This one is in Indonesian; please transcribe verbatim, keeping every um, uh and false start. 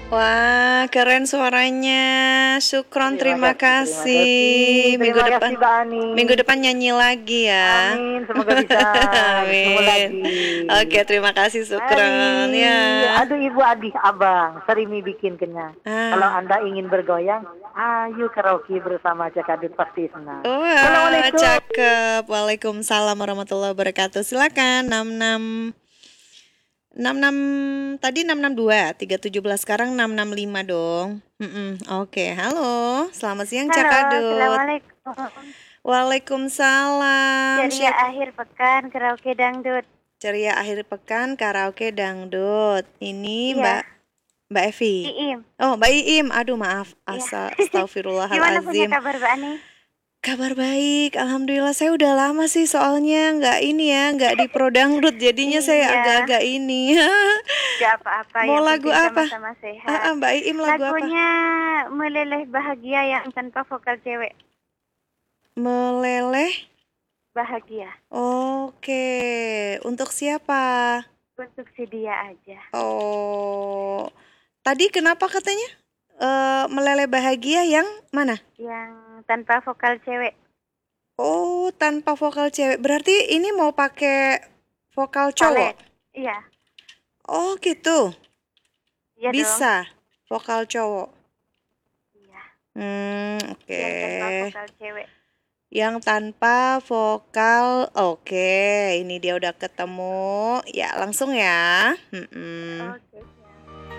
Wah, keren suaranya. Syukron, Terima terima kasih, terima kasih, kasih. Minggu terima depan, kasih Mbak minggu Ani. depan nyanyi lagi ya. Amin, semoga bisa bertemu Amin. lagi. Oke, terima kasih Syukron Mari, ya. aduh ibu adik abang, serimi bikin kenyang. Kalau Ah, anda ingin bergoyang, ayo karaoke bersama Cakadut pasti senang. wah, Assalamualaikum. cakep. Waalaikumsalam warahmatullahi wabarakatuh. Silakan enam enam enam enam tadi enam enam dua tiga tujuh belas sekarang enam enam lima dong. Mm-mm. Oke, halo. Selamat siang Halo, Cakadut. Assalamualaikum. Waalaikumsalam. Ceria Siapa? akhir pekan karaoke dangdut. Ceria akhir pekan karaoke dangdut. Ini Mbak Iya, Mbak Evi. Iim. Oh, Mbak Iim. Aduh, maaf. Iya. Asa Gimana punya astagfirullahalazim. kabar, Mbak Ani? Kabar baik. Alhamdulillah saya udah lama sih soalnya nggak ini ya, nggak di pro dangdut. Jadinya saya Iya, agak-agak ini. gak apa-apa. Mau Yang lagu penting apa? sama-sama Ah, sehat. ah, Mbak Iim lagu apa? Lagunya Meleleh Bahagia yang tanpa vokal cewek. Meleleh. Bahagia. Oke. Untuk siapa? Untuk si dia aja. Oh. Tadi kenapa katanya? Eh, meleleh bahagia yang mana? Yang tanpa vokal cewek. Oh, tanpa vokal cewek. Berarti ini mau pakai vokal cowok? Palet. Iya, Oh, gitu. iya dong. Bisa vokal cowok. Iya, Hmm, oke. yang tanpa vokal cewek. Yang tanpa vokal, oke. Ini dia udah ketemu. Ya, langsung ya. Mm-mm. Oke.